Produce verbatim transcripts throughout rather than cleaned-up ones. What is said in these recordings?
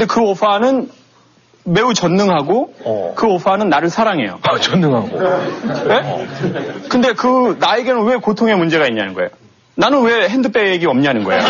근데 그 오빠는 매우 전능하고 어. 그 오빠는 나를 사랑해요. 아, 전능하고. 네? 근데 그 나에게는 왜 고통의 문제가 있냐는 거예요. 나는 왜 핸드백이 없냐는 거예요.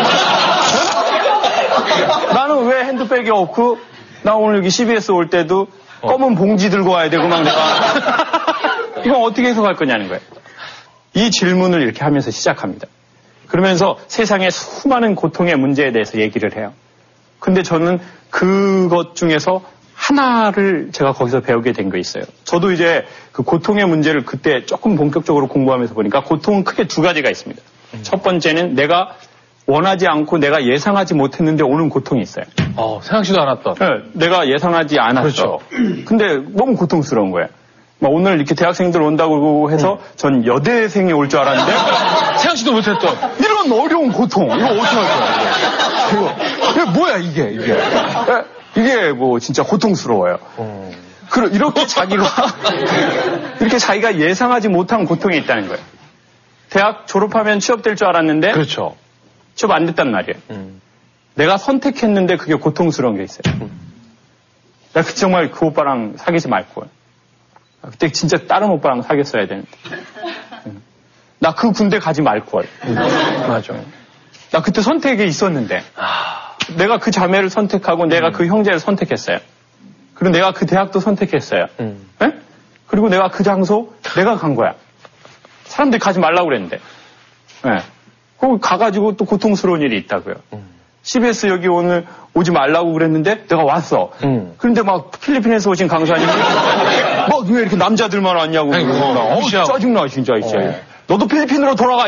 나는 왜 핸드백이 없고 나 오늘 여기 씨비에스 올 때도 어. 검은 봉지 들고 와야 되고 막 내가 이건 어떻게 해석할 거냐는 거예요. 이 질문을 이렇게 하면서 시작합니다. 그러면서 세상의 수많은 고통의 문제에 대해서 얘기를 해요. 근데 저는 그것 중에서 하나를 제가 거기서 배우게 된 거 있어요. 저도 이제 그 고통의 문제를 그때 조금 본격적으로 공부하면서 보니까 고통은 크게 두 가지가 있습니다. 음. 첫 번째는 내가 원하지 않고 내가 예상하지 못했는데 오는 고통이 있어요. 어, 생각지도 않았던. 네, 내가 예상하지 않았어. 그렇죠. 근데 너무 고통스러운 거예요. 막 오늘 이렇게 대학생들 온다고 해서 음. 전 여대생이 올 줄 알았는데 생각지도 못했던 이런 어려운 고통. 이거 어떻게 할 거야? 이거, 이거 뭐야 이게 이게 이게 뭐 진짜 고통스러워요. 음. 그 이렇게 자기가 이렇게 자기가 예상하지 못한 고통이 있다는 거예요. 대학 졸업하면 취업될 줄 알았는데 그렇죠. 취업 안 됐단 말이에요. 음. 내가 선택했는데 그게 고통스러운 게 있어요. 음. 나 정말 그 오빠랑 사귀지 말걸. 그때 진짜 다른 오빠랑 사귀었어야 되는데. 음. 나 그 군대 가지 말걸. 음. 맞아. 나 그때 선택이 있었는데. 아. 내가 그 자매를 선택하고 음. 내가 그 형제를 선택했어요. 그리고 내가 그 대학도 선택했어요. 음. 네? 그리고 내가 그 장소 내가 간 거야. 사람들이 가지 말라고 그랬는데. 네. 거기 가가지고 또 고통스러운 일이 있다고요. 음. 씨비에스 여기 오늘 오지 말라고 그랬는데 내가 왔어. 음. 그런데 막 필리핀에서 오신 강사님이 막 왜 이렇게 남자들만 왔냐고. 어, 짜증나 진짜 이제. 어. 너도 필리핀으로 돌아가.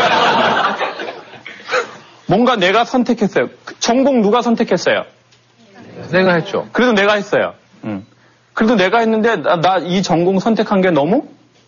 뭔가 내가 선택했어요. 전공 누가 선택했어요? 내가 했죠. 그래도 내가 했어요. 음. 그래도 내가 했는데 나 이 전공 선택한 게 너무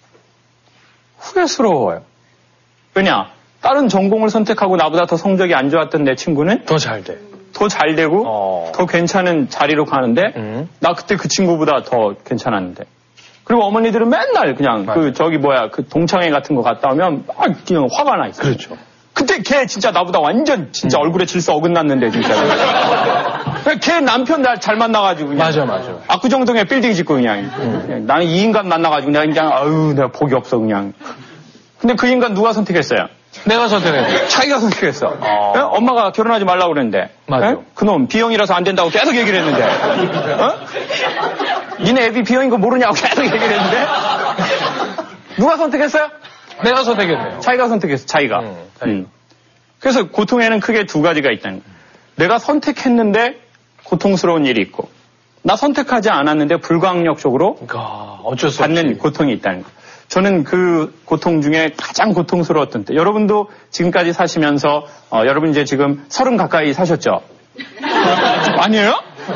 후회스러워요. 왜냐? 다른 전공을 선택하고 나보다 더 성적이 안 좋았던 내 친구는 더 잘 돼. 더 잘 되고 어. 더 괜찮은 자리로 가는데 음. 나 그때 그 친구보다 더 괜찮았는데. 그리고 어머니들은 맨날 그냥 맞아. 그 저기 뭐야 그 동창회 같은 거 갔다 오면 막 그냥 화가 나 있어요. 그렇죠. 그때 걔 진짜 나보다 완전 진짜 음. 얼굴에 질서 어긋났는데 진짜. 걔 남편 날 잘 만나가지고 그냥 맞아 맞아. 압구정동에 빌딩 짓고 그냥, 음. 그냥 나는 이 인간 만나가지고 내가 그냥 아유 내가 복이 없어 그냥. 근데 그 인간 누가 선택했어요? 내가 선택했어. 자기가 선택했어. 어. 네? 엄마가 결혼하지 말라고 그랬는데. 맞아. 네? 그놈 B형이라서 안 된다고 계속 얘기를 했는데. 어? 니네 애비 B형인 거 모르냐고 계속 얘기를 했는데. 누가 선택했어요? 내가 선택했네요. 자기가 선택했어. 자기가. 음, 자기가. 음. 그래서 고통에는 크게 두 가지가 있다는 거예요. 내가 선택했는데 고통스러운 일이 있고 나 선택하지 않았는데 불가항력적으로 그러니까 어쩔 수 받는 없지. 고통이 있다는 거예요. 저는 그 고통 중에 가장 고통스러웠던 때. 여러분도 지금까지 사시면서 어, 여러분 이제 지금 서른 가까이 사셨죠? 아니에요?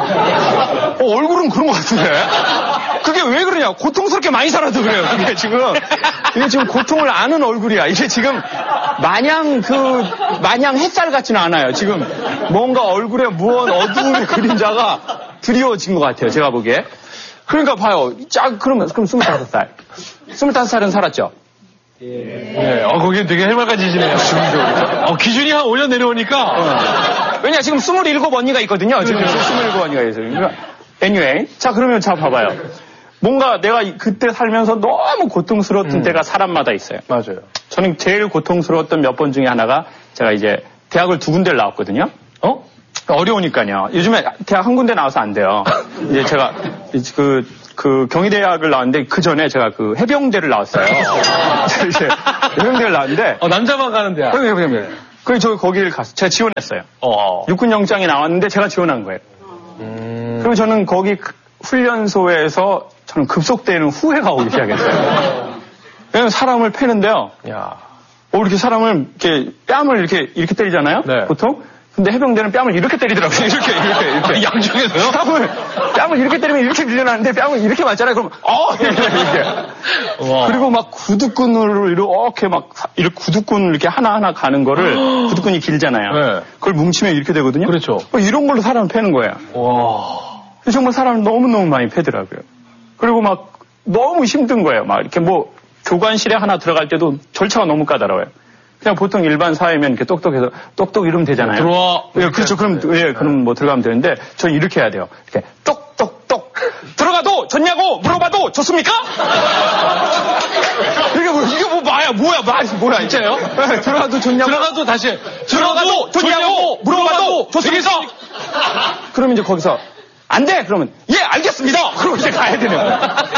어, 얼굴은 그런 것 같은데. 그게 왜 그러냐? 고통스럽게 많이 살아도 그래요. 그게 지금 이게 지금 고통을 아는 얼굴이야. 이게 지금 마냥 그 마냥 햇살 같지는 않아요. 지금 뭔가 얼굴에 무언 어두움의 그림자가 드리워진 것 같아요. 제가 보기에. 그러니까 봐요. 짝 그러면 그럼 스물다섯 살. 스물다섯 살은 살았죠. 예. 네. 어 거기 되게 해맑아지시네요. 어 기준이 한 오 년 내려오니까. 어. 왜냐 지금 스물일곱 언니가 있거든요. 지금 스물일곱 언니가 있어요. 그러니까 anyway. 자 그러면 자 봐봐요. 뭔가 내가 그때 살면서 너무 고통스러웠던 음. 때가 사람마다 있어요. 맞아요. 저는 제일 고통스러웠던 몇 번 중에 하나가 제가 이제 대학을 두 군데를 나왔거든요. 어? 어려우니까요. 요즘에 대학 한 군데 나와서 안 돼요. 이제 제가 그, 그 경희대학을 나왔는데 그 전에 제가 그 해병대를 나왔어요. 이제 해병대를 나왔는데. 어, 남자만 가는 대학. 그래, 그래, 그래. 그래서 저 거기를 갔어요. 제가 지원했어요. 어. 육군 영장이 나왔는데 제가 지원한 거예요. 음. 그리고 저는 거기 훈련소에서 저는 급속되는 후회가 오기 시작했어요. 왜냐면 사람을 패는데요. 야. 어, 이렇게 사람을 이렇게 뺨을 이렇게 이렇게 때리잖아요. 네. 보통. 근데 해병대는 뺨을 이렇게 때리더라고요. 이렇게, 이렇게, 이렇게. 양쪽에서요? 뺨을, 뺨을 이렇게 때리면 이렇게 밀려나는데 뺨을 이렇게 맞잖아요. 그럼, 어! 이렇게. 이렇게. 와. 그리고 막 구두끈으로 이렇게 막, 이렇게 구두끈 이렇게 하나하나 가는 거를, 구두끈이 길잖아요. 네. 그걸 뭉치면 이렇게 되거든요. 그렇죠. 이런 걸로 사람을 패는 거예요. 와. 정말 사람을 너무너무 많이 패더라고요. 그리고 막, 너무 힘든 거예요. 막 이렇게 뭐, 교관실에 하나 들어갈 때도 절차가 너무 까다로워요. 그냥 보통 일반 사회면 이렇게 똑똑해서 똑똑 이러면 되잖아요. 들어와. 예, 그렇죠. 그럼, 예, 그럼 뭐 들어가면 되는데, 저는 이렇게 해야 돼요. 이렇게 똑똑똑. 들어가도 좋냐고 물어봐도 좋습니까? 이게 뭐, 이게 뭐, 마야, 뭐야, 마, 뭐야, 진짜요? 네, 들어가도 좋냐고. 들어가도 다시. 들어가도 좋냐고 물어봐도 좋습니까? 그러면 이제 거기서, 안 돼! 그러면, 예, 알겠습니다! 그러고 이제 가야 되는 거예요.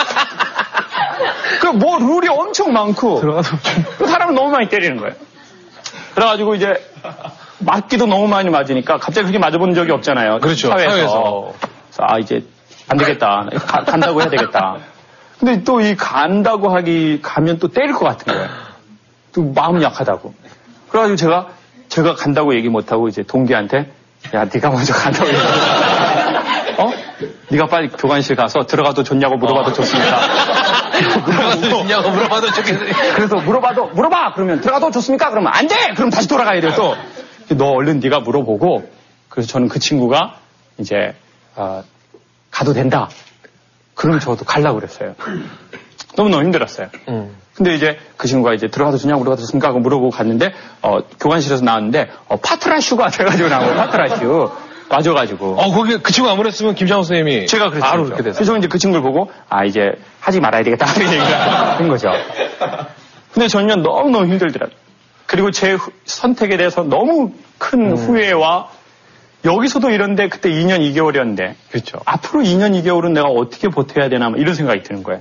그 뭐 룰이 엄청 많고 그 사람을 너무 많이 때리는 거예요. 그래가지고 이제 맞기도 너무 많이 맞으니까 갑자기 그렇게 맞아본 적이 없잖아요. 그렇죠. 사회에서. 사회에서. 아 이제 안 되겠다. 가, 간다고 해야 되겠다. 근데 또 이 간다고 하기 가면 또 때릴 것 같은 거예요. 또 마음 약하다고. 그래가지고 제가 제가 간다고 얘기 못하고 이제 동기한테 야 네가 먼저 간다고 얘기. 어? 네가 빨리 교관실 가서 들어가도 좋냐고 물어봐도 어. 좋습니까? 들어가도 좋냐고 물어봐도 좋겠어요. 그래서 물어봐도 물어봐 그러면 들어가도 좋습니까? 그러면 안 돼. 그럼 다시 돌아가야 돼요. 또 너 얼른 네가 물어보고 그래서 저는 그 친구가 이제 어, 가도 된다. 그러면 저도 가려고 그랬어요. 너무너무 힘들었어요. 음. 근데 이제 그 친구가 이제 들어가도 좋냐고 물어봐도 좋습니까? 하고 물어보고 갔는데 어, 교관실에서 나왔는데 어, 파트라슈가 돼가지고 나온 거예요. 파트라슈. 맞아가지고. 어, 거기, 그 친구 아무랬으면 했으면 김장호 선생님이. 제가 그랬죠. 바로 그렇게 됐어요. 그래서 이제 그 친구를 보고, 아, 이제 하지 말아야 되겠다. 이렇게 얘기를 한 거죠. 근데 저는 너무너무 힘들더라고요. 그리고 제 후, 선택에 대해서 너무 큰 음. 후회와 여기서도 이런데 그때 이 년 이 개월이었는데. 그렇죠. 앞으로 이 년 이 개월은 내가 어떻게 버텨야 되나 이런 생각이 드는 거예요.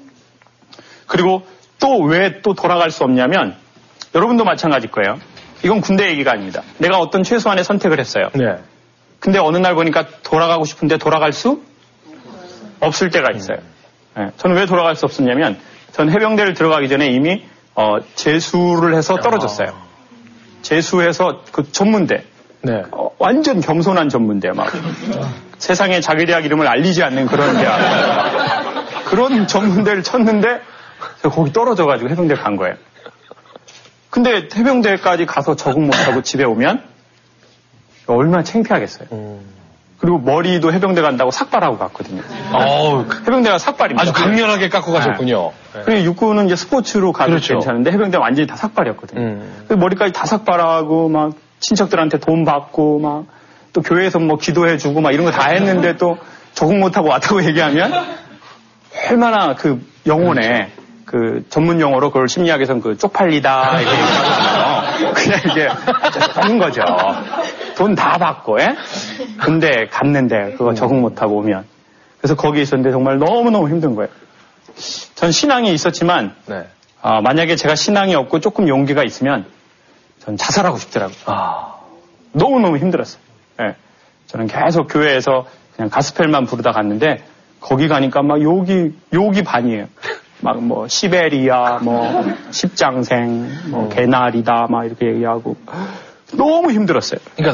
그리고 또 왜 또 돌아갈 수 없냐면 여러분도 마찬가지일 거예요. 이건 군대 얘기가 아닙니다. 내가 어떤 최소한의 선택을 했어요. 네. 근데 어느 날 보니까 돌아가고 싶은데 돌아갈 수 없을 때가 있어요. 네, 저는 왜 돌아갈 수 없었냐면 전 해병대를 들어가기 전에 이미 어, 재수를 해서 떨어졌어요. 재수해서 그 전문대. 네. 어, 완전 겸손한 전문대. 막 세상에 자기 대학 이름을 알리지 않는 그런 대학. 그런 전문대를 쳤는데 제가 거기 떨어져가지고 해병대 간 거예요. 근데 해병대까지 가서 적응 못하고 집에 오면 얼마나 창피하겠어요. 음. 그리고 머리도 해병대 간다고 삭발하고 갔거든요. 어우, 해병대가 삭발입니다. 아주 강렬하게 깎고 가셨군요. 네. 그리고 육군은 이제 스포츠로 가도 그렇죠. 괜찮은데 해병대는 완전히 다 삭발이었거든요. 음. 머리까지 다 삭발하고 막 친척들한테 돈 받고 막 또 교회에서 뭐 기도해주고 막 이런 거 다 했는데 또 적응 못하고 왔다고 얘기하면 얼마나 그 영혼에 그 전문 용어로 그걸 심리학에서는 그 쪽팔리다 이렇게 얘기하거든요. 그냥 이게 하는 거죠. 돈 다 받고, 예? 근데 갔는데 그거 적응 못하고 오면. 그래서 거기 있었는데 정말 너무너무 힘든 거예요. 전 신앙이 있었지만, 네. 어, 만약에 제가 신앙이 없고 조금 용기가 있으면 전 자살하고 싶더라고요. 아. 너무너무 힘들었어요. 예. 저는 계속 교회에서 그냥 가스펠만 부르다 갔는데 거기 가니까 막 욕이, 욕이 반이에요. 막 뭐 시베리아, 뭐 십장생, 뭐 개나리다 막 이렇게 얘기하고 너무 힘들었어요. 그러니까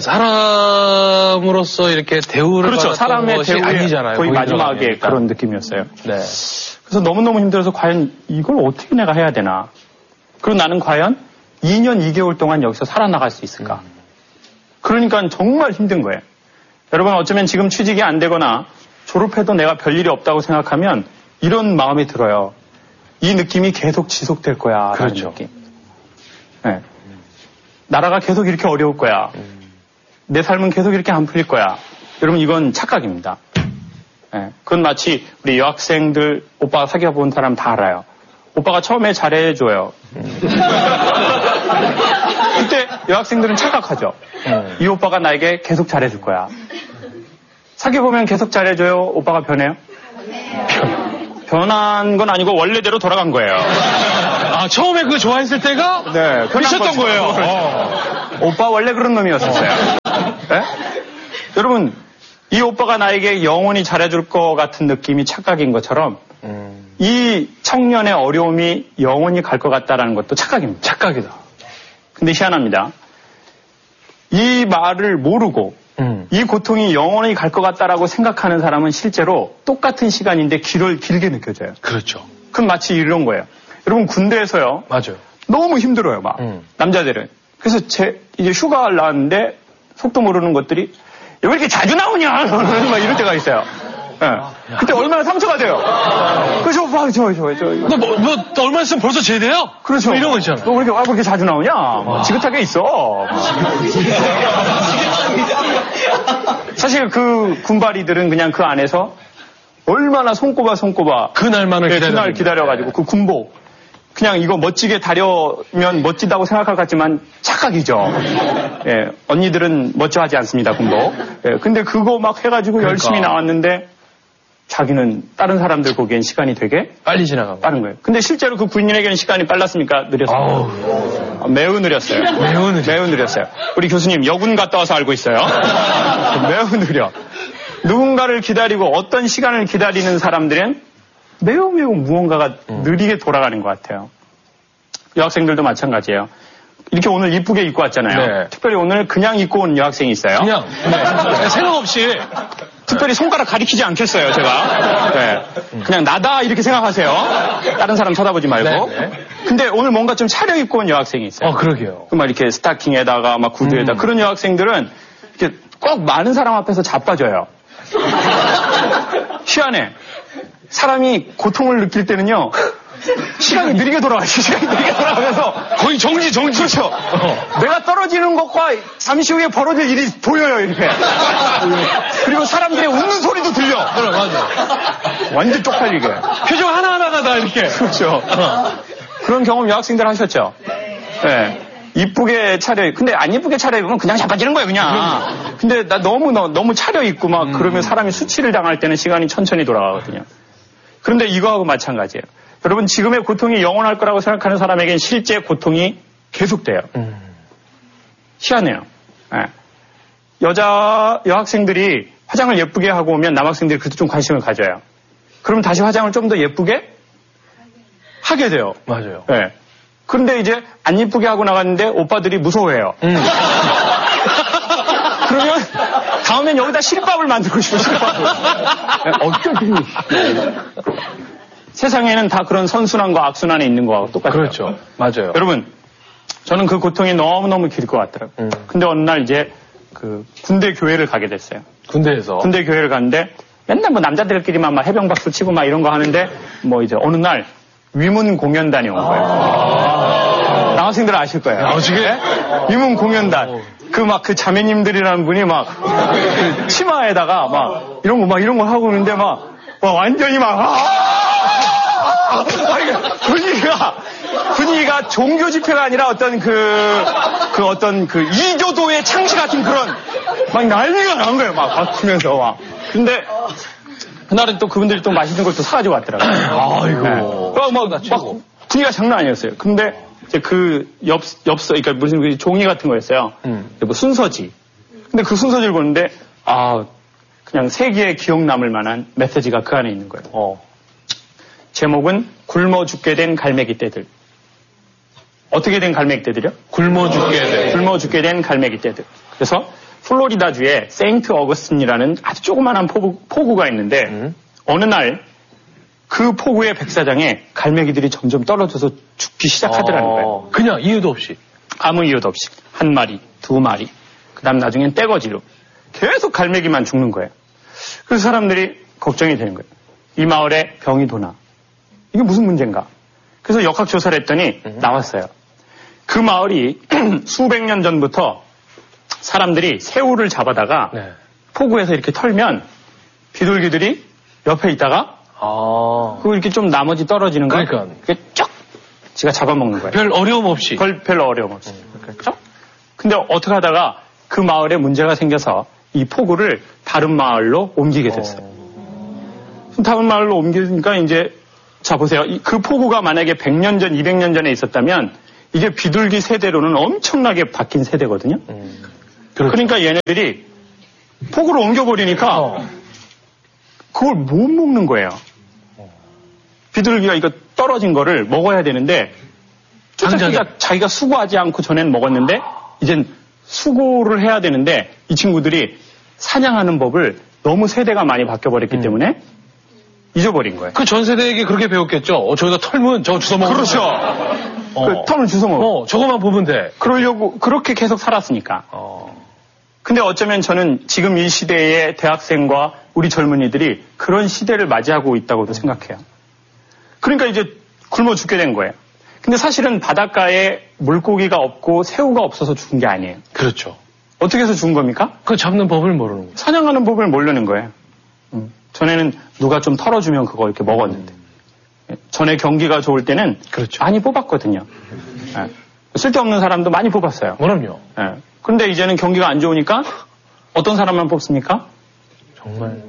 사람으로서 이렇게 대우를 그렇죠. 사람의 것이 대우의 아니잖아요. 거의 마지막에 그런 느낌이었어요. 네. 그래서 너무너무 힘들어서 과연 이걸 어떻게 내가 해야 되나. 그리고 나는 과연 이 년 이 개월 동안 여기서 살아나갈 수 있을까. 음. 그러니까 정말 힘든 거예요. 여러분 어쩌면 지금 취직이 안 되거나 졸업해도 내가 별일이 없다고 생각하면 이런 마음이 들어요. 이 느낌이 계속 지속될 거야. 그렇죠. 느낌. 네. 나라가 계속 이렇게 어려울 거야. 음. 내 삶은 계속 이렇게 안 풀릴 거야. 여러분 이건 착각입니다. 네. 그건 마치 우리 여학생들 오빠가 사귀어 본 사람 다 알아요. 오빠가 처음에 잘해줘요. 음. 그때 여학생들은 착각하죠. 음. 이 오빠가 나에게 계속 잘해줄 거야. 사귀어보면 계속 잘해줘요. 오빠가 변해요? 변한 건 아니고 원래대로 돌아간 거예요. 아, 처음에 그거 좋아했을 때가? 네. 미쳤던 거예요. 어. 오빠 원래 그런 놈이었었어요. 네? 여러분, 이 오빠가 나에게 영원히 잘해줄 것 같은 느낌이 착각인 것처럼 음. 이 청년의 어려움이 영원히 갈 것 같다라는 것도 착각입니다. 착각이다. 근데 희한합니다. 이 말을 모르고 음. 이 고통이 영원히 갈 것 같다라고 생각하는 사람은 실제로 똑같은 시간인데 길을 길게 느껴져요. 그렇죠. 그럼 마치 이런 거예요. 여러분 군대에서요. 맞아요. 너무 힘들어요, 막 음. 남자들은. 그래서 제 이제 휴가를 나왔는데 속도 모르는 것들이 왜 이렇게 자주 나오냐, 막 이럴 때가 있어요. 네. 그때 얼마나 상처가 돼요. 그죠? 막, 저, 저, 저. 너 뭐, 뭐, 얼마 있으면 벌써 제대요? 그렇죠. 뭐 이런 거 있잖아. 너 왜 이렇게, 아, 왜 이렇게 자주 나오냐? 뭐 지긋하게 있어. 사실 그 군바리들은 그냥 그 안에서 얼마나 손꼽아 손꼽아. 그날만을 네, 기다려. 그날 기다려가지고 그 군복. 그냥 이거 멋지게 다려면 멋지다고 생각할 것 같지만 착각이죠. 예, 언니들은 멋져하지 않습니다, 군복. 예, 근데 그거 막 해가지고 그러니까. 열심히 나왔는데 자기는 다른 사람들 보기엔 시간이 되게 빨리 지나가고 빠른 거예요. 근데 실제로 그 군인에게는 시간이 빨랐습니까? 느렸습니까? 매우 느렸어요. 매우 느렸어요. 매우 느렸어요. 우리 교수님 여군 갔다 와서 알고 있어요. 매우 느려. 누군가를 기다리고 어떤 시간을 기다리는 사람들은 매우 매우 무언가가 음. 느리게 돌아가는 것 같아요. 여학생들도 마찬가지예요. 이렇게 오늘 이쁘게 입고 왔잖아요. 네. 특별히 오늘 그냥 입고 온 여학생이 있어요. 그냥 네. 생각 없이 특별히 손가락 가리키지 않겠어요, 제가. 네. 그냥 나다 이렇게 생각하세요. 다른 사람 쳐다보지 말고. 네, 네. 근데 오늘 뭔가 좀 차려입고 온 여학생이 있어요. 어, 그러게요. 막 이렇게 스타킹에다가 막 구두에다 음. 그런 여학생들은 이렇게 꼭 많은 사람 앞에서 자빠져요. 희한해. 사람이 고통을 느낄 때는요, 시간이 느리게 돌아가요. 시간이 느리게 돌아가면서. 거의 정지, 정지. 그렇죠. 어. 내가 떨어지는 것과 잠시 후에 벌어질 일이 보여요, 이렇게. 그리고 사람들의 웃는 소리도 들려. 그래, 맞아. 완전 쪽팔리게. 표정 하나하나가 다 이렇게. 그렇죠. 어. 그런 경험 여학생들 하셨죠? 네. 이쁘게 차려, 근데 안 이쁘게 차려입으면 그냥 자빠지는 거예요, 그냥. 근데 나 너무, 너무 차려입고 막 음. 그러면 사람이 수치를 당할 때는 시간이 천천히 돌아가거든요. 그런데 이거하고 마찬가지예요. 여러분 지금의 고통이 영원할 거라고 생각하는 사람에겐 실제 고통이 계속돼요. 음. 희한해요. 네. 여자 여학생들이 화장을 예쁘게 하고 오면 남학생들이 그래도 좀 관심을 가져요. 그러면 다시 화장을 좀 더 예쁘게 하게 돼요. 맞아요. 네. 그런데 이제 안 예쁘게 하고 나갔는데 오빠들이 무서워해요. 음. 그러면 다음엔 여기다 실밥을 만들고 싶어, 실밥을. 어쩌지? 세상에는 다 그런 선순환과 악순환에 있는 거하고 똑같아요. 그렇죠. 맞아요. 여러분, 저는 그 고통이 너무너무 길 것 같더라고요. 음. 근데 어느 날 이제 그 군대 교회를 가게 됐어요. 군대에서? 군대 교회를 갔는데 맨날 뭐 남자들끼리만 막 해병박수 치고 막 이런 거 하는데 뭐 이제 어느 날 위문 공연단이 온 거예요. 아~ 남학생들 아실 거예요. 나중에? 위문 공연단. 그 막 그 자매님들이라는 분이 막 그 치마에다가 막 이런 거 막 이런 거 하고 있는데 막, 막 완전히 막 아~ 분위기가 분위기가 종교 집회가 아니라 어떤 그, 그 어떤 그 이교도의 창시 같은 그런 막 난리가 난 거예요. 막 박수면서 막. 근데 그날은 또 그분들이 또 맛있는 걸 또 사가지고 왔더라고요. 아이고. 네. 막, 막, 막 분위기가 장난 아니었어요. 근데 이제 그 엽, 엽서, 그러니까 무슨 그 종이 같은 거였어요. 음. 뭐 순서지. 근데 그 순서지를 보는데, 아, 그냥 세계에 기억 남을 만한 메시지가 그 안에 있는 거예요. 어. 제목은 굶어 죽게 된 갈매기 떼들. 어떻게 된 갈매기 떼들이요? 굶어 죽게 된. 굶어 죽게 된 갈매기 떼들. 그래서 플로리다주에 세인트 어거스틴이라는 아주 조그만한 포구, 포구가 있는데, 음. 어느 날 그 포구의 백사장에 갈매기들이 점점 떨어져서 죽기 시작하더라는 어, 거예요. 그냥 이유도 없이. 아무 이유도 없이. 한 마리, 두 마리. 그 다음 나중엔 떼거지로. 계속 갈매기만 죽는 거예요. 그래서 사람들이 걱정이 되는 거예요. 이 마을에 병이 도나. 이게 무슨 문제인가? 그래서 역학조사를 했더니 음. 나왔어요. 그 마을이 수백 년 전부터 사람들이 새우를 잡아다가 네. 포구에서 이렇게 털면 비둘기들이 옆에 있다가 아. 그거 이렇게 좀 나머지 떨어지는 거. 그러니까. 이렇게 쭉 지가 잡아먹는 거예요. 별 어려움 없이. 별, 별 어려움 없이. 음. 이렇게 쭉. 근데 어떻게 하다가 그 마을에 문제가 생겨서 이 포구를 다른 마을로 옮기게 됐어요. 어. 다른 마을로 옮기니까 이제 자 보세요. 그 포구가 만약에 백 년 전, 이백 년 전에 있었다면 이게 비둘기 세대로는 엄청나게 바뀐 세대거든요. 음. 그렇죠. 그러니까 얘네들이 포구를 옮겨버리니까 어. 그걸 못 먹는 거예요. 비둘기가 이거 떨어진 거를 먹어야 되는데 자기가, 자기가 수고하지 않고 전에는 먹었는데 이젠 수고를 해야 되는데 이 친구들이 사냥하는 법을 너무 세대가 많이 바뀌어버렸기 음. 때문에 잊어버린 거예요. 그 전 세대에게 그렇게 배웠겠죠. 어, 저기다 털면 저거 주워 먹는 그렇죠. 어. 그 털을 주워 먹어. 어, 저거만 보면 돼. 그러려고 그렇게 계속 살았으니까. 어. 근데 어쩌면 저는 지금 이 시대의 대학생과 우리 젊은이들이 그런 시대를 맞이하고 있다고도 생각해요. 그러니까 이제 굶어 죽게 된 거예요. 근데 사실은 바닷가에 물고기가 없고 새우가 없어서 죽은 게 아니에요. 그렇죠. 어떻게 해서 죽은 겁니까? 그 잡는 법을 모르는 거예요. 사냥하는 법을 모르는 거예요. 음. 전에는 누가 좀 털어주면 그거 이렇게 먹었는데. 음. 전에 경기가 좋을 때는 그렇죠. 많이 뽑았거든요. 네. 쓸데없는 사람도 많이 뽑았어요. 그럼요. 네. 그런데 이제는 경기가 안 좋으니까 어떤 사람만 뽑습니까? 정말.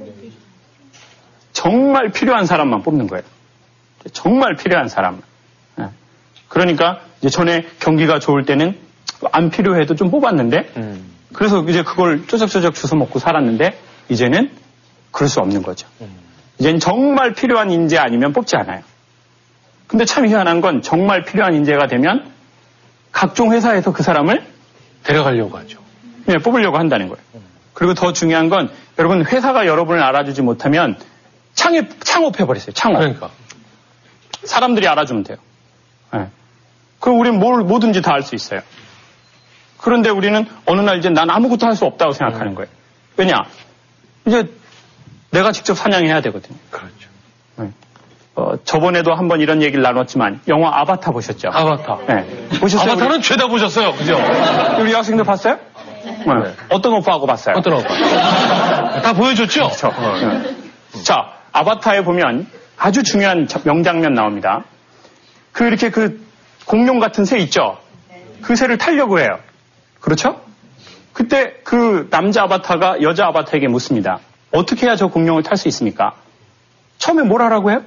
정말 필요한 사람만 뽑는 거예요. 정말 필요한 사람. 네. 그러니까 이제 전에 경기가 좋을 때는 안 필요해도 좀 뽑았는데, 음. 그래서 이제 그걸 쪼적쪼적 주워 먹고 살았는데, 이제는 그럴 수 없는 거죠. 음. 이제는 정말 필요한 인재 아니면 뽑지 않아요. 근데 참 희한한 건 정말 필요한 인재가 되면 각종 회사에서 그 사람을 데려가려고 하죠. 네, 뽑으려고 한다는 거예요. 음. 그리고 더 중요한 건 여러분 회사가 여러분을 알아주지 못하면 창업, 창업해버렸어요. 창업. 그러니까. 사람들이 알아주면 돼요. 네. 그럼 우리는 뭘, 뭐든지 다 할 수 있어요. 그런데 우리는 어느 날 이제 난 아무것도 할 수 없다고 생각하는 거예요. 왜냐? 이제 내가 직접 사냥해야 되거든요. 그렇죠. 네. 어, 저번에도 한번 이런 얘기를 나눴지만 영화 아바타 보셨죠? 아바타. 네. 보셨어요? 아바타는 우리? 죄다 보셨어요. 그죠? 우리 학생들 봤어요? 네. 네. 어떤 오빠하고 봤어요? 어떤 오빠? 다 보여줬죠? 그렇죠. 네. 자, 아바타에 보면 아주 중요한 명장면 나옵니다. 그 이렇게 그 공룡 같은 새 있죠? 그 새를 타려고 해요. 그렇죠? 그때 그 남자 아바타가 여자 아바타에게 묻습니다. 어떻게 해야 저 공룡을 탈 수 있습니까? 처음에 뭘 하라고 해요?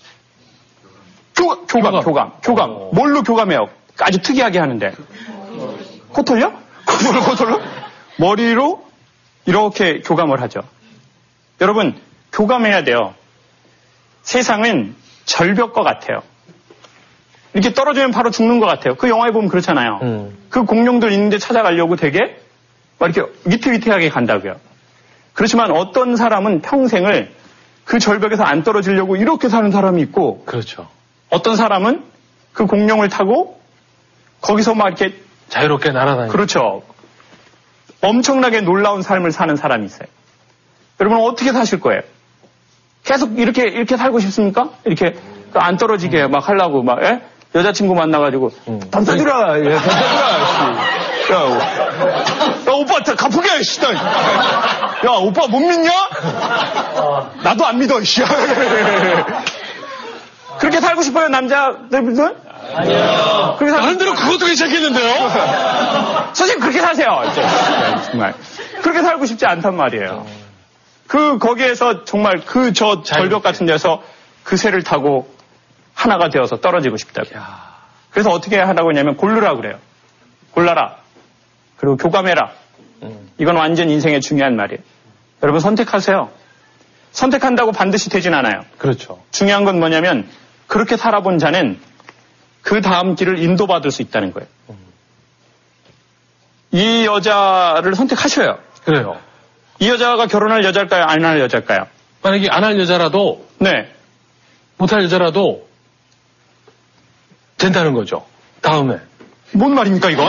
교, 교감, 교감, 교감. 교감. 어. 뭘로 교감해요? 아주 특이하게 하는데. 코털요? 뭘 코털로? 머리로 이렇게 교감을 하죠. 여러분, 교감해야 돼요. 세상은 절벽과 같아요. 이렇게 떨어지면 바로 죽는 것 같아요. 그 영화에 보면 그렇잖아요. 음. 그 공룡들 있는데 찾아가려고 되게 막 이렇게 위태위태하게 간다고요. 그렇지만 어떤 사람은 평생을 그 절벽에서 안 떨어지려고 이렇게 사는 사람이 있고, 그렇죠. 어떤 사람은 그 공룡을 타고 거기서 막 이렇게 자유롭게 날아다니는. 그렇죠. 엄청나게 놀라운 삶을 사는 사람이 있어요. 여러분 어떻게 사실 거예요? 계속 이렇게 이렇게 살고 싶습니까? 이렇게 안 떨어지게 음. 막 하려고 막 에? 여자친구 만나가지고 던져주라, 음. 예, 던져주라, 씨. 야, 야, 오빠 가쁘게, 씨. 야, 오빠 못 믿냐? 나도 안 믿어, 씨. 그렇게 살고 싶어요, 남자들? 아니요. 그렇게 다른 데로 그것도 괜찮겠는데요? 선생님 그렇게 사세요. 이제. 정말 그렇게 살고 싶지 않단 말이에요. 그 거기에서 정말 그 저 절벽 같은 데서 그 새를 타고 하나가 되어서 떨어지고 싶다고. 그래서 어떻게 하라고 하냐면 고르라 그래요. 골라라. 그리고 교감해라. 이건 완전 인생의 중요한 말이에요. 여러분 선택하세요. 선택한다고 반드시 되진 않아요. 그렇죠. 중요한 건 뭐냐면 그렇게 살아본 자는 그 다음 길을 인도받을 수 있다는 거예요. 이 여자를 선택하셔요. 그래요. 이 여자가 결혼할 여자일까요? 안 할 여자일까요? 만약에 안 할 여자라도 네. 못할 여자라도 된다는 거죠. 다음에. 뭔 말입니까 이건?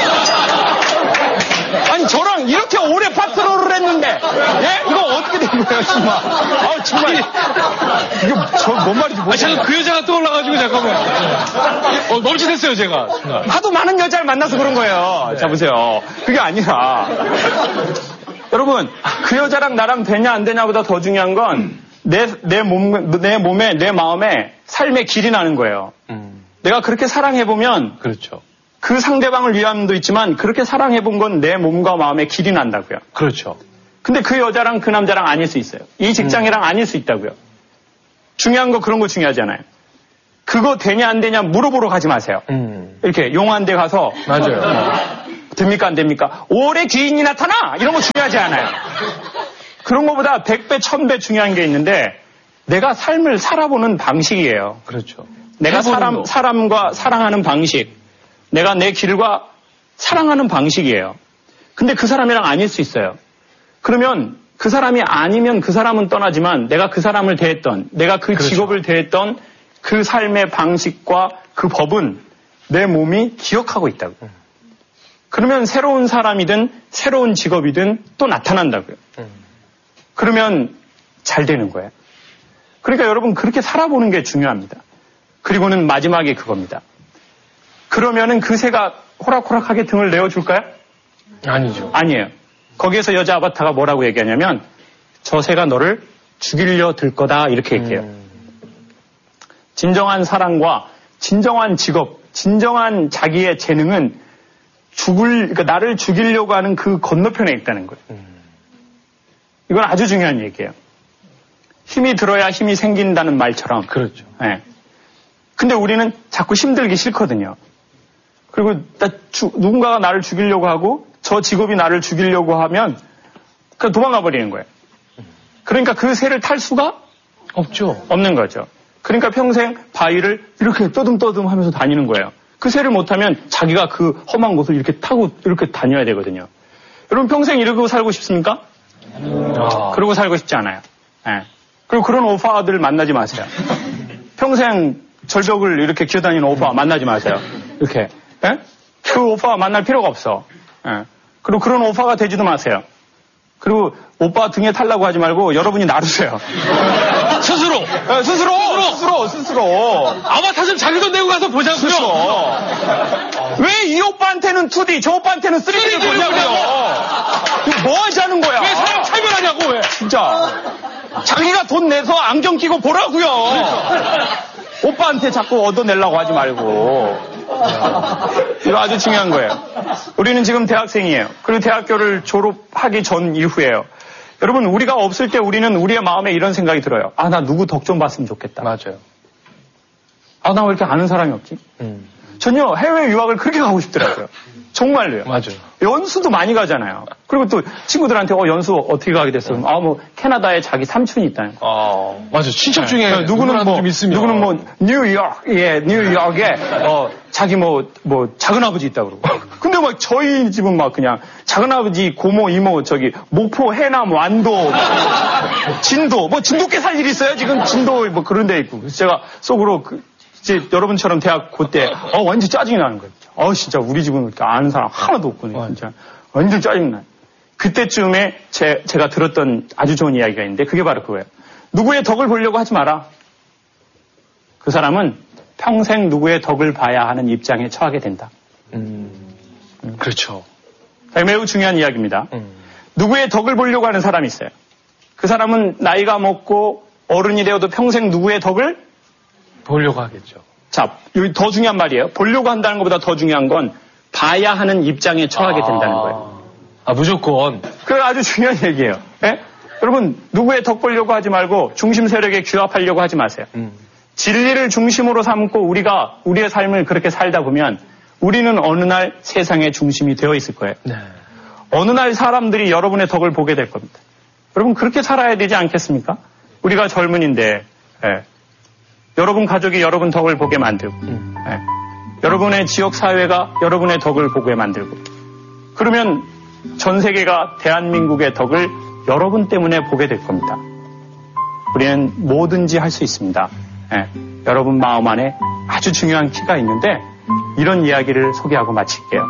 아니 저랑 이렇게 오래 파트너를 했는데 예? 이거 어떻게 된 거예요 정말? 아 정말 이거 저 뭔 말인지 모르겠어요. 아 잠깐 그 여자가 떠올라가지고 잠깐만 어, 멈칫했어요 제가. 하도 많은 여자를 만나서 그런 거예요. 네. 자 보세요. 그게 아니라 여러분 그 여자랑 나랑 되냐 안 되냐보다 더 중요한 건 내 내 몸 내 몸에 내 마음에 삶의 길이 나는 거예요. 음. 내가 그렇게 사랑해 보면 그렇죠. 그 상대방을 위함도 있지만 그렇게 사랑해본 건 내 몸과 마음에 길이 난다고요. 그렇죠. 근데 그 여자랑 그 남자랑 아닐 수 있어요. 이 직장이랑 음. 아닐 수 있다고요. 중요한 거 그런 거 중요하지 않아요. 그거 되냐 안 되냐 물어보러 가지 마세요. 음. 이렇게 용한 데 가서 맞아요. 어, 됩니까 안 됩니까? 올해 귀인이 나타나! 이런 거 중요하지 않아요. 그런 거보다 백 배, 천 배 중요한 게 있는데 내가 삶을 살아보는 방식이에요. 그렇죠. 내가 사람, 거. 사람과 사랑하는 방식. 내가 내 길과 사랑하는 방식이에요. 근데 그 사람이랑 아닐 수 있어요. 그러면 그 사람이 아니면 그 사람은 떠나지만 내가 그 사람을 대했던, 내가 그 그렇죠. 직업을 대했던 그 삶의 방식과 그 법은 내 몸이 기억하고 있다고. 그러면 새로운 사람이든 새로운 직업이든 또 나타난다고요. 음. 그러면 잘 되는 거예요. 그러니까 여러분 그렇게 살아보는 게 중요합니다. 그리고는 마지막에 그겁니다. 그러면은 그 새가 호락호락하게 등을 내어줄까요? 아니죠. 아니에요. 거기에서 여자 아바타가 뭐라고 얘기하냐면 저 새가 너를 죽이려 들 거다 이렇게 얘기해요. 음. 진정한 사랑과 진정한 직업, 진정한 자기의 재능은 죽을, 그러니까 나를 죽이려고 하는 그 건너편에 있다는 거예요. 음. 이건 아주 중요한 얘기예요. 힘이 들어야 힘이 생긴다는 말처럼. 그렇죠. 네. 근데 우리는 자꾸 힘들기 싫거든요. 그리고 나 주, 누군가가 나를 죽이려고 하고 저 직업이 나를 죽이려고 하면 그냥 도망가 버리는 거예요. 그러니까 그 새를 탈 수가 없죠. 없는 거죠. 그러니까 평생 바위를 이렇게 떠듬떠듬 하면서 다니는 거예요. 그 새를 못하면 자기가 그 험한 곳을 이렇게 타고 이렇게 다녀야 되거든요. 여러분 평생 이러고 살고 싶습니까? 아. 그러고 살고 싶지 않아요. 네. 그리고 그런 오빠들 만나지 마세요. 평생 절벽을 이렇게 기어다니는 오빠 만나지 마세요. 이렇게. 네? 그 오빠 만날 필요가 없어. 네. 그리고 그런 오빠가 되지도 마세요. 그리고 오빠 등에 타려고 하지 말고 여러분이 나르세요. 스스로. 네, 스스로. 스스로. 스스로. 스스로. 아바타 좀 자기 돈 내고 가서 보자고요. 스스로. 왜 이 오빠한테는 투디, 저 오빠한테는 쓰리디를 보냐고요. 뭐 하자는 거야. 왜 사람 차별하냐고 왜. 진짜. 자기가 돈 내서 안경 끼고 보라고요. 오빠한테 자꾸 얻어내려고 하지 말고. 이거 아주 중요한 거예요. 우리는 지금 대학생이에요. 그리고 대학교를 졸업하기 전 이후에요. 여러분 우리가 없을 때 우리는 우리의 마음에 이런 생각이 들어요. 아, 나 누구 덕 좀 봤으면 좋겠다. 맞아요. 아, 나 왜 이렇게 아는 사람이 없지? 음. 전혀 해외 유학을 그렇게 가고 싶더라고요. 정말로요. 맞아요. 연수도 많이 가잖아요. 그리고 또 친구들한테 어 연수 어떻게 가게 됐어? 음. 아, 뭐 캐나다에 자기 삼촌이 있다는 거. 아, 맞아. 친척 중에 네. 누구는 뭐 좀 있으면. 누구는 뭐 뉴욕, 예, 뉴욕에 어 자기 뭐 뭐 작은 아버지 있다 그러고. 근데 막 저희 집은 막 그냥 작은 아버지, 고모, 이모 저기 목포, 해남, 완도, 진도 뭐 진돗개 살 일 있어요? 지금 진도 뭐 그런 데 있고. 그래서 제가 속으로 그 이제 여러분처럼 대학 그때 어 완전 짜증이 나는 거예요. 어 진짜 우리 집은 그렇게 아는 사람 하나도 없거든요. 진짜 완전 짜증 나요. 그때쯤에 제, 제가 들었던 아주 좋은 이야기가 있는데 그게 바로 그거예요. 누구의 덕을 보려고 하지 마라. 그 사람은 평생 누구의 덕을 봐야 하는 입장에 처하게 된다. 음, 음. 그렇죠. 매우 중요한 이야기입니다. 음. 누구의 덕을 보려고 하는 사람이 있어요. 그 사람은 나이가 먹고 어른이 되어도 평생 누구의 덕을 보려고 하겠죠. 자, 여기 더 중요한 말이에요. 보려고 한다는 것보다 더 중요한 건 봐야 하는 입장에 처하게 된다는 거예요. 아, 무조건. 그게 아주 중요한 얘기예요. 네? 여러분, 누구의 덕 보려고 하지 말고 중심 세력에 규합하려고 하지 마세요. 음. 진리를 중심으로 삼고 우리가 우리의 삶을 그렇게 살다 보면 우리는 어느 날 세상의 중심이 되어 있을 거예요. 네. 어느 날 사람들이 여러분의 덕을 보게 될 겁니다. 여러분 그렇게 살아야 되지 않겠습니까? 우리가 젊은인데 네. 여러분 가족이 여러분 덕을 보게 만들고 음. 네. 여러분의 지역 사회가 여러분의 덕을 보게 만들고 그러면 전 세계가 대한민국의 덕을 여러분 때문에 보게 될 겁니다. 우리는 뭐든지 할 수 있습니다. 네. 여러분 마음 안에 아주 중요한 키가 있는데 이런 이야기를 소개하고 마칠게요.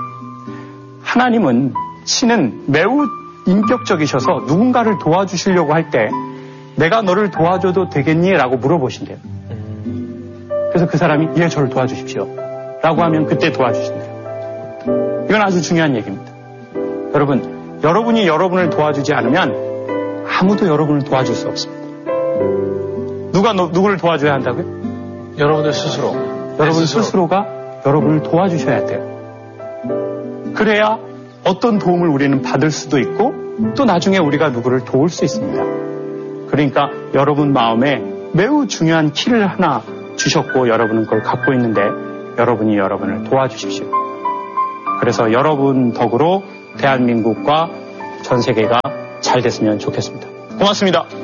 하나님은 신은 매우 인격적이셔서 누군가를 도와주시려고 할 때 내가 너를 도와줘도 되겠니? 라고 물어보신대요. 그래서 그 사람이 예, 저를 도와주십시오. 라고 하면 그때 도와주신대요. 이건 아주 중요한 얘기입니다. 여러분, 여러분이 여러분을 도와주지 않으면 아무도 여러분을 도와줄 수 없습니다. 누가 너, 누구를 도와줘야 한다고요? 여러분들 스스로. 여러분 스스로. 스스로가 여러분을 도와주셔야 돼요. 그래야 어떤 도움을 우리는 받을 수도 있고 또 나중에 우리가 누구를 도울 수 있습니다. 그러니까 여러분 마음에 매우 중요한 키를 하나 주셨고 여러분은 그걸 갖고 있는데 여러분이 여러분을 도와주십시오. 그래서 여러분 덕으로 대한민국과 전 세계가 잘 됐으면 좋겠습니다. 고맙습니다.